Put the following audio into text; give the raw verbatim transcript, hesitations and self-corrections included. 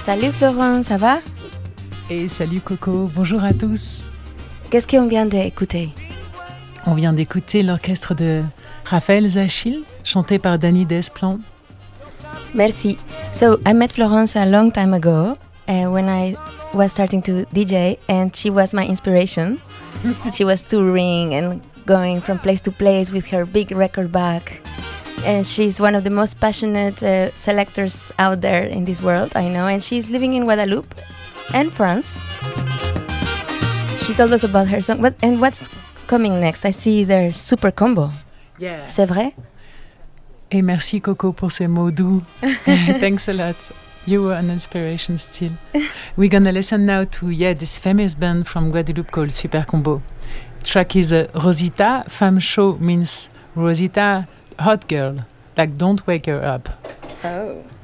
Salut Florent, ça va? Et salut Coco, bonjour à tous. Qu'est-ce qu'on vient d'écouter? On vient d'écouter l'orchestre de Raphaël Zachil, chanté par Danny Desplan. Merci. So, I met Florence a long time ago uh, when I was starting to D J, and she was my inspiration. She was touring and going from place to place with her big record bag. And she's one of the most passionate uh, selectors out there in this world, I know. And she's living in Guadeloupe and France. She told us about her song. What, and what's coming next? I see there's Super Combo. Yeah. C'est vrai? Et merci Coco pour ces mots doux. Thanks a lot. You were an inspiration still. We're gonna listen now to yeah this famous band from Guadeloupe called Super Combo. Track is uh, Rosita. Femme chaud means Rosita, hot girl. Like don't wake her up. Oh.